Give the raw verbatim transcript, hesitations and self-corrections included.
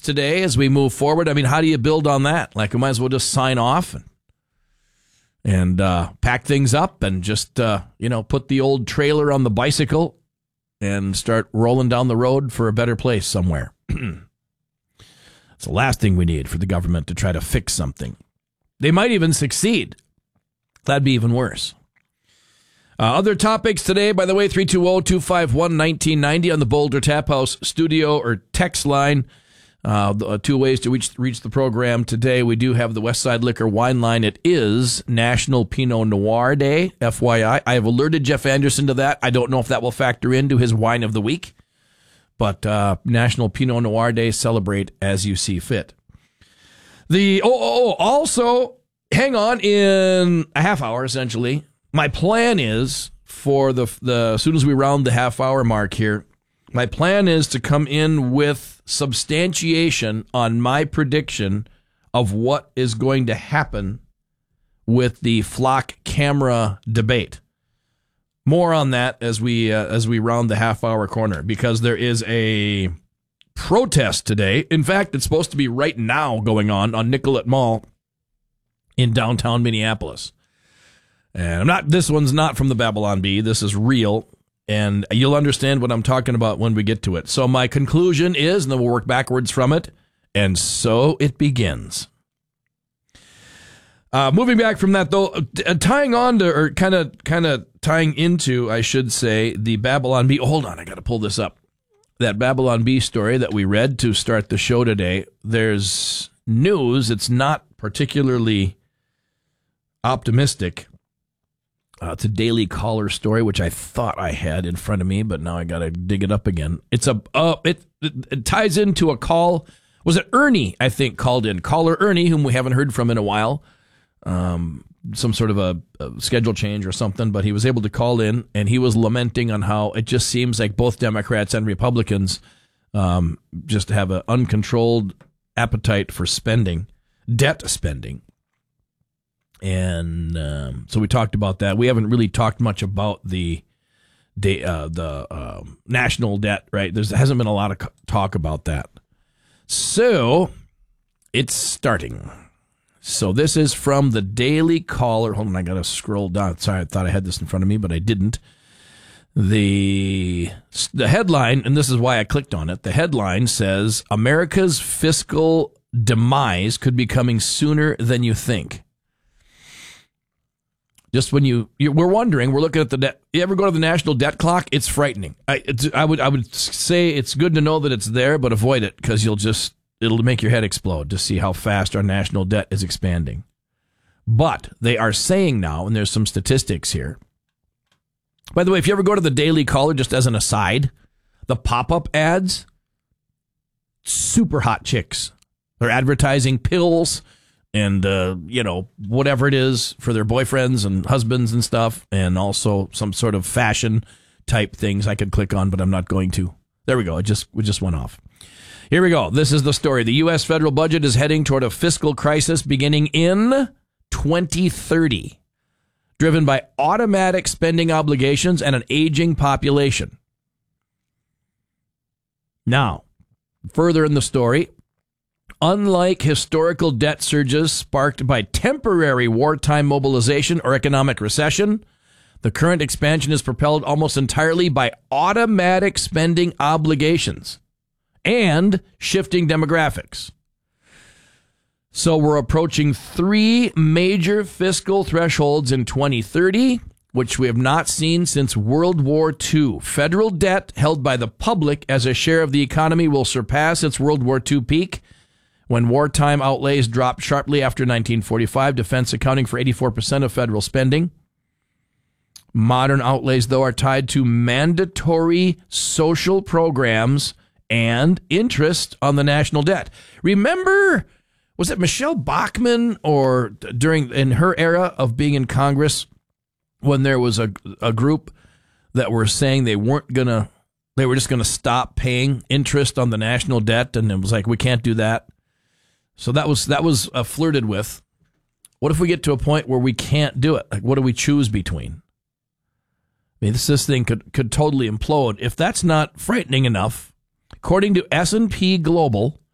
today as we move forward. I mean, how do you build on that? Like, we might as well just sign off and, and uh, pack things up and just, uh, you know, put the old trailer on the bicycle and start rolling down the road for a better place somewhere. It's the last thing we need for the government to try to fix something. They might even succeed. That'd be even worse. Uh, other topics today, by the way, three two zero, two five one, one nine nine zero on the Boulder Tap House studio or text line. Uh, the, uh, two ways to reach, reach the program today. We do have the Westside Liquor Wine Line. It is National Pinot Noir Day, F Y I. I have alerted Jeff Anderson to that. I don't know if that will factor into his wine of the week. But uh, National Pinot Noir Day, celebrate as you see fit. The oh, oh, oh also, hang on, in a half hour, essentially, my plan is for the, the as soon as we round the half hour mark here, my plan is to come in with substantiation on my prediction of what is going to happen with the flock camera debate. More on that as we uh, as we round the half hour corner, because there is a protest today. In fact, it's supposed to be right now going on on Nicollet Mall in downtown Minneapolis. And I'm not. This one's not from the Babylon Bee. This is real, and you'll understand what I'm talking about when we get to it. So my conclusion is, and then we'll work backwards from it, and so it begins. Uh, moving back from that, though, uh, tying on to, or kind of kind of tying into, I should say, the Babylon Bee. Hold on, I got to pull this up. That Babylon Bee story that we read to start the show today, there's news. It's not particularly optimistic. Uh, it's a Daily Caller story, which I thought I had in front of me, but now I got to dig it up again. It's a uh, it, it, it ties into a call. Was it Ernie, I think, called in? Caller Ernie, whom we haven't heard from in a while. Um, some sort of a, a schedule change or something, but he was able to call in, and he was lamenting on how it just seems like both Democrats and Republicans um, just have an uncontrolled appetite for spending, debt spending. And um, so we talked about that. We haven't really talked much about the de- uh, the uh, national debt, right? There hasn't been a lot of talk about that. So it's starting. So this is from the Daily Caller. Hold on, I got to scroll down. Sorry, I thought I had this in front of me, but I didn't. The the headline, and this is why I clicked on it, the headline says, America's fiscal demise could be coming sooner than you think. Just when you, you we're wondering, we're looking at the debt. You ever go to the national debt clock? It's frightening. I, it's, I would I would say it's good to know that it's there, but avoid it, because you'll just, it'll make your head explode to see how fast our national debt is expanding. But they are saying now, and there's some statistics here. By the way, if you ever go to the Daily Caller, just as an aside, the pop-up ads, super hot chicks. They're advertising pills and, uh, you know, whatever it is for their boyfriends and husbands and stuff, and also some sort of fashion type things I could click on, but I'm not going to. There we go. It just, it just went off. Here we go. This is the story. The U S federal budget is heading toward a fiscal crisis beginning in twenty thirty, driven by automatic spending obligations and an aging population. Now, further in the story, unlike historical debt surges sparked by temporary wartime mobilization or economic recession, the current expansion is propelled almost entirely by automatic spending obligations and shifting demographics. So we're approaching three major fiscal thresholds in twenty thirty, which we have not seen since World War Two. Federal debt held by the public as a share of the economy will surpass its World War Two peak, when wartime outlays dropped sharply after nineteen forty-five, defense accounting for eighty-four percent of federal spending. Modern outlays, though, are tied to mandatory social programs and interest on the national debt. Remember, was it Michelle Bachmann, or during in her era of being in Congress, when there was a a group that were saying they weren't gonna, they were just gonna stop paying interest on the national debt, and it was like, we can't do that. So that was that was uh, flirted with. What if we get to a point where we can't do it? Like, what do we choose between? I mean, this this thing could could totally implode. If that's not frightening enough, according to S and P Global,